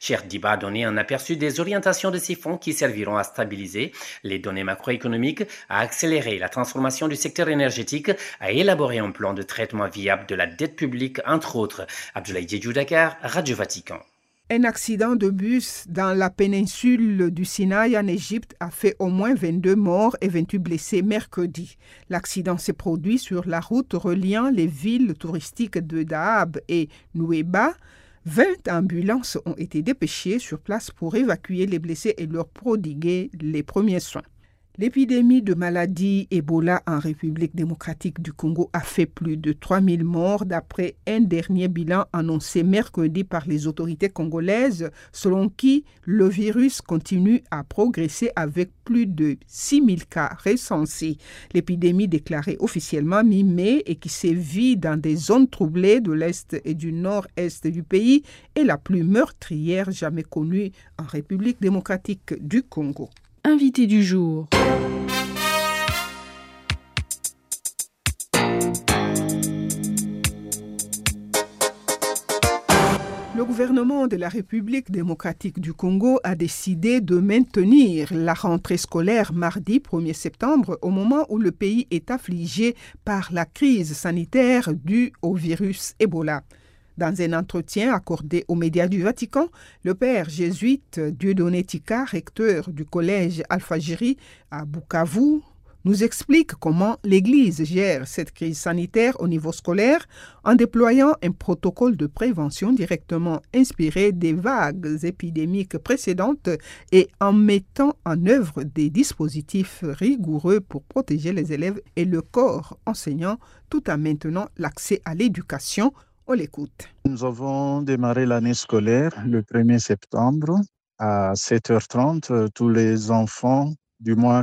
Cheikh Diba a donné un aperçu des orientations de ces fonds qui serviront à stabiliser les données macroéconomiques, à accélérer la transformation du secteur énergétique, à élaborer un plan de traitement viable de la dette publique, entre autres. Abdoulaye Diédhiou, Dakar, Radio Vatican. Un accident de bus dans la péninsule du Sinaï en Égypte a fait au moins 22 morts et 28 blessés mercredi. L'accident s'est produit sur la route reliant les villes touristiques de Dahab et Nouéba. 20 ambulances ont été dépêchées sur place pour évacuer les blessés et leur prodiguer les premiers soins. L'épidémie de maladie Ebola en République démocratique du Congo a fait plus de 3000 morts d'après un dernier bilan annoncé mercredi par les autorités congolaises, selon qui le virus continue à progresser avec plus de 6000 cas recensés. L'épidémie déclarée officiellement mi-mai et qui sévit dans des zones troublées de l'Est et du Nord-Est du pays est la plus meurtrière jamais connue en République démocratique du Congo. Invité du jour. Le gouvernement de la République démocratique du Congo a décidé de maintenir la rentrée scolaire mardi 1er septembre au moment où le pays est affligé par la crise sanitaire due au virus Ebola. Dans un entretien accordé aux médias du Vatican, le père jésuite Dieudonné Tika, recteur du collège Al-Fajiri à Bukavu, nous explique comment l'Église gère cette crise sanitaire au niveau scolaire en déployant un protocole de prévention directement inspiré des vagues épidémiques précédentes et en mettant en œuvre des dispositifs rigoureux pour protéger les élèves et le corps enseignant tout en maintenant l'accès à l'éducation. On l'écoute. Nous avons démarré l'année scolaire le 1er septembre à 7h30. Tous les enfants, du moins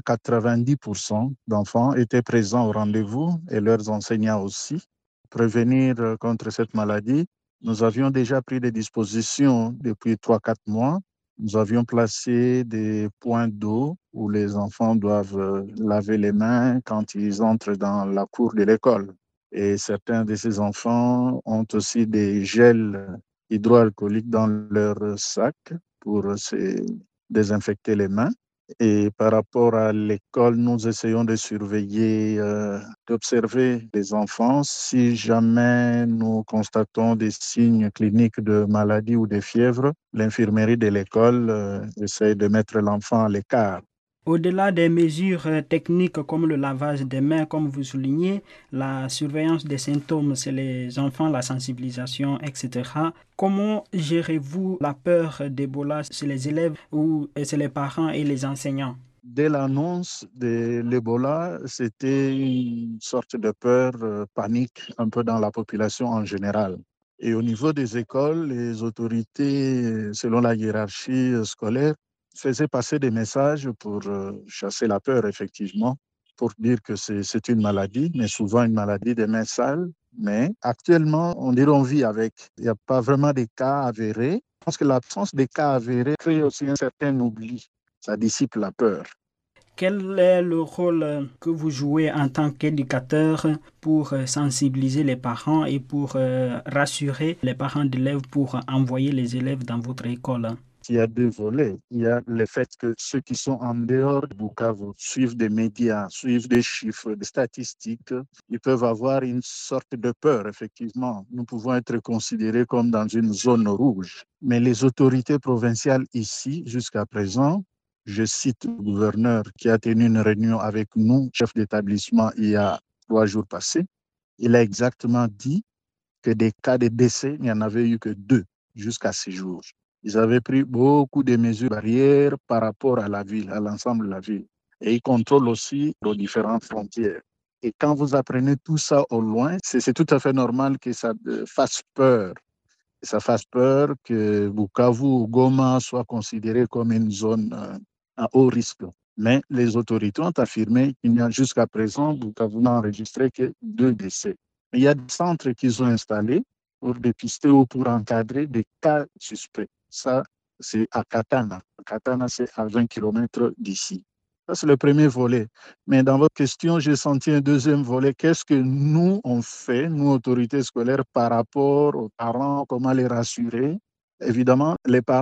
90% d'enfants, étaient présents au rendez-vous et leurs enseignants aussi. Pour prévenir contre cette maladie, nous avions déjà pris des dispositions depuis 3-4 mois. Nous avions placé des points d'eau où les enfants doivent laver les mains quand ils entrent dans la cour de l'école. Et certains de ces enfants ont aussi des gels hydroalcooliques dans leur sac pour se désinfecter les mains. Et par rapport à l'école, nous essayons de surveiller, d'observer les enfants. Si jamais nous constatons des signes cliniques de maladie ou de fièvre, l'infirmerie de l'école essaie de mettre l'enfant à l'écart. Au-delà des mesures techniques comme le lavage des mains, comme vous soulignez, la surveillance des symptômes chez les enfants, la sensibilisation, etc. Comment gérez-vous la peur d'Ebola chez les élèves ou chez les parents et les enseignants? Dès l'annonce de l'Ebola, c'était une sorte de peur, panique un peu dans la population en général. Et au niveau des écoles, les autorités, selon la hiérarchie scolaire, faisaient passer des messages pour chasser la peur, effectivement, pour dire que c'est une maladie, mais souvent une maladie des mains sales. Mais actuellement, on dirait on vit avec. Il n'y a pas vraiment de cas avérés. Je pense que l'absence de cas avérés crée aussi un certain oubli. Ça dissipe la peur. Quel est le rôle que vous jouez en tant qu'éducateur pour sensibiliser les parents et pour rassurer les parents d'élèves pour envoyer les élèves dans votre école? Il y a deux volets. Il y a le fait que ceux qui sont en dehors de Bukavu suivent des médias, suivent des chiffres, des statistiques. Ils peuvent avoir une sorte de peur, effectivement. Nous pouvons être considérés comme dans une zone rouge. Mais les autorités provinciales ici, jusqu'à présent, je cite le gouverneur qui a tenu une réunion avec nous, chef d'établissement, il y a 3 jours passés. Il a exactement dit que des cas de décès, il n'y en avait eu que 2 jusqu'à ce jour. Ils avaient pris beaucoup de mesures barrières par rapport à la ville, à l'ensemble de la ville. Et ils contrôlent aussi aux différentes frontières. Et quand vous apprenez tout ça au loin, c'est tout à fait normal que ça fasse peur. Que ça fasse peur que Bukavu ou Goma soient considérés comme une zone à haut risque. Mais les autorités ont affirmé qu'il n'y a jusqu'à présent, Bukavu n'a enregistré que 2 décès. Mais il y a des centres qu'ils ont installés pour dépister ou pour encadrer des cas suspects. Ça, c'est à Katana. Katana, c'est à 20 km d'ici. Ça, c'est le premier volet. Mais dans votre question, j'ai senti un deuxième volet. Qu'est-ce que nous, on fait, nous, autorités scolaires, par rapport aux parents, comment les rassurer? Évidemment, les parents